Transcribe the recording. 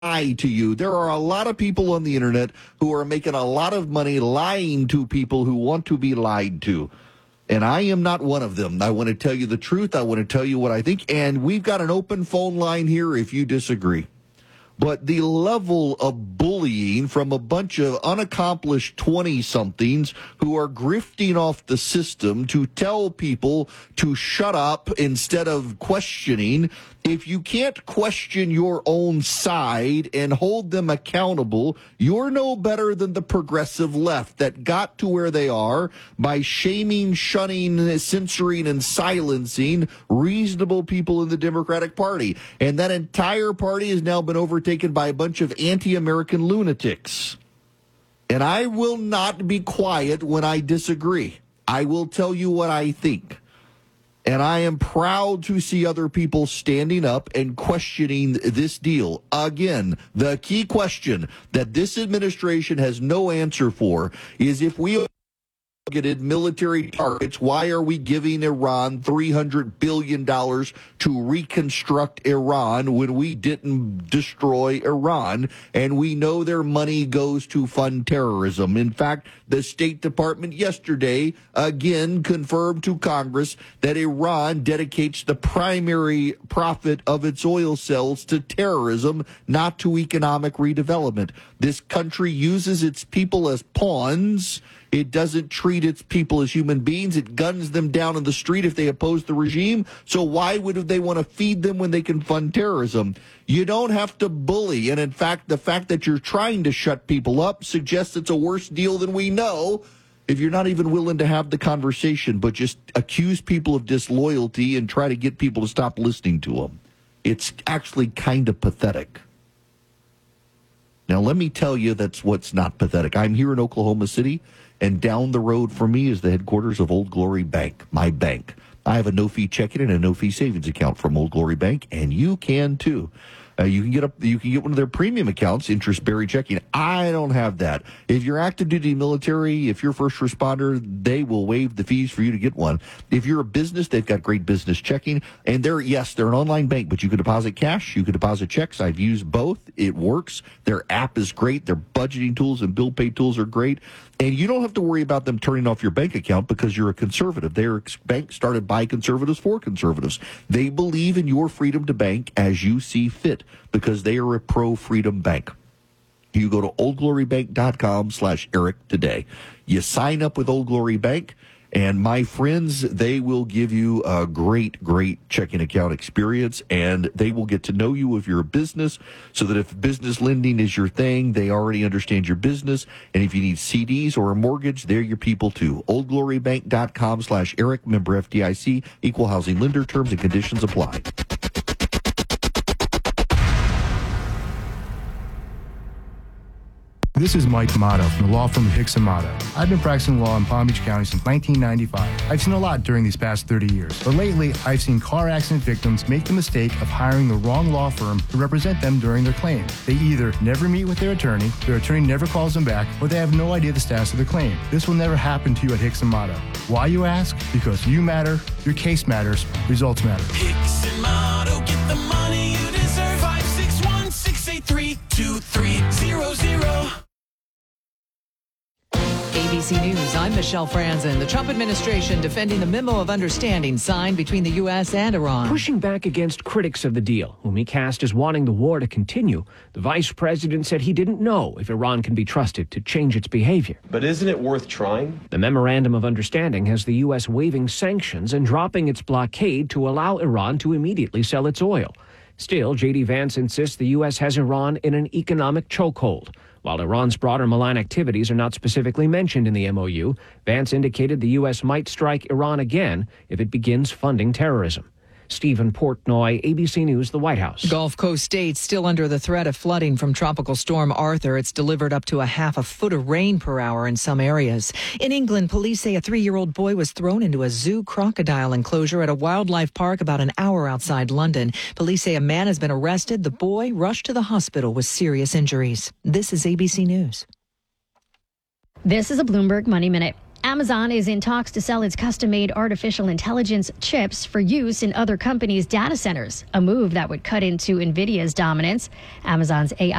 lie to you. There are a lot of people on the internet who are making a lot of money lying to people who want to be lied to. And I am not one of them. I want to tell you the truth. I want to tell you what I think. And we've got an open phone line here if you disagree. But the level of bullying from a bunch of unaccomplished 20-somethings who are grifting off the system to tell people to shut up instead of questioning. If you can't question your own side and hold them accountable, you're no better than the progressive left that got to where they are by shaming, shunning, censoring, and silencing reasonable people in the Democratic Party. And that entire party has now been overtaken by a bunch of anti-American lunatics. And I will not be quiet when I disagree. I will tell you what I think. And I am proud to see other people standing up and questioning this deal. Again, the key question that this administration has no answer for is if we targeted military targets, why are we giving Iran $300 billion to reconstruct Iran when we didn't destroy Iran? And we know their money goes to fund terrorism. In fact, the State Department yesterday again confirmed to Congress that Iran dedicates the primary profit of its oil sales to terrorism, not to economic redevelopment. This country uses its people as pawns. It doesn't treat its people as human beings. It guns them down in the street if they oppose the regime. So why would they want to feed them when they can fund terrorism? You don't have to bully. And in fact, the fact that you're trying to shut people up suggests it's a worse deal than we know if you're not even willing to have the conversation, but just accuse people of disloyalty and try to get people to stop listening to them. It's actually kind of pathetic. Now, let me tell you that's what's not pathetic. I'm here in Oklahoma City, and down the road from me is the headquarters of Old Glory Bank, my bank. I have a no-fee checking and a no-fee savings account from Old Glory Bank, and you can too. You can get one of their premium accounts, interest-bearing checking. I don't have that. If you're active duty military, if you're first responder, they will waive the fees for you to get one. If you're a business, they've got great business checking. And they're an online bank, but you can deposit cash, you can deposit checks. I've used both. It works. Their app is great. Their budgeting tools and bill pay tools are great. And you don't have to worry about them turning off your bank account because you're a conservative. Their bank started by conservatives for conservatives. They believe in your freedom to bank as you see fit because they are a pro-freedom bank. You go to oldglorybank.com/Eric today. You sign up with Old Glory Bank, and my friends, they will give you a great, great checking account experience, and they will get to know you if you're a business, so that if business lending is your thing, they already understand your business. And if you need CDs or a mortgage, they're your people too. oldglorybank.com/Eric, member FDIC, equal housing lender, terms and conditions apply. This is Mike Motto from the law firm of Hicks & Motto. I've been practicing law in Palm Beach County since 1995. I've seen a lot during these past 30 years, but lately I've seen car accident victims make the mistake of hiring the wrong law firm to represent them during their claim. They either never meet with their attorney never calls them back, or they have no idea the status of their claim. This will never happen to you at Hicks & Motto. Why, you ask? Because you matter, your case matters, results matter. Hicks & Motto, get the money you deserve. 561-683-2300. ABC News, I'm Michelle Franzen. The Trump administration defending the memo of understanding signed between the U.S. and Iran. Pushing back against critics of the deal, whom he cast as wanting the war to continue, the vice president said he didn't know if Iran can be trusted to change its behavior. But isn't it worth trying? The memorandum of understanding has the U.S. waiving sanctions and dropping its blockade to allow Iran to immediately sell its oil. Still, J.D. Vance insists the U.S. has Iran in an economic chokehold. While Iran's broader malign activities are not specifically mentioned in the MOU, Vance indicated the U.S. might strike Iran again if it begins funding terrorism. Stephen Portnoy, ABC News, the White House. Gulf Coast states still under the threat of flooding from Tropical Storm Arthur. It's delivered up to a half a foot of rain per hour in some areas. In England, police say a 3-year-old boy was thrown into a zoo crocodile enclosure at a wildlife park about an hour outside London. Police say a man has been arrested. The boy rushed to the hospital with serious injuries. This is ABC News. This is a Bloomberg Money Minute. Amazon is in talks to sell its custom-made artificial intelligence chips for use in other companies' data centers, a move that would cut into NVIDIA's dominance. Amazon's AI